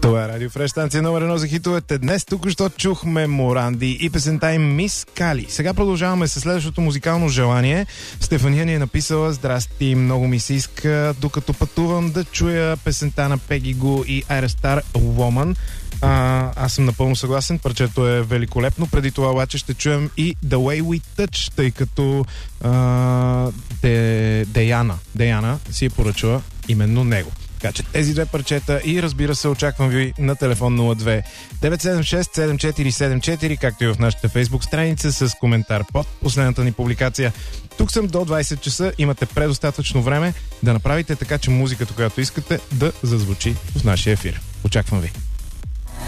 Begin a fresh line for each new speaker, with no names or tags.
Това е Радио Фреш, станция номер 1 за хитовете. Днес току-що чухме Моранди и песента им Мис Кали. Сега продължаваме с следващото музикално желание. Стефания ни е написала: здрасти, много ми се иска, докато пътувам, да чуя песента на Пеги Гу и Айра Стар Woman. Аз съм напълно съгласен, парчето е великолепно. Преди това обаче ще чуем и The Way We Touch, тъй като Деяна си е поръчала именно него. Така че тези две парчета и разбира се, очаквам ви на телефон 02 976 7474, както и в нашата фейсбук страница с коментар под последната ни публикация. Тук съм до 20 часа, имате предостатъчно време да направите така, че музиката, която искате, да зазвучи в нашия ефир. Очаквам ви.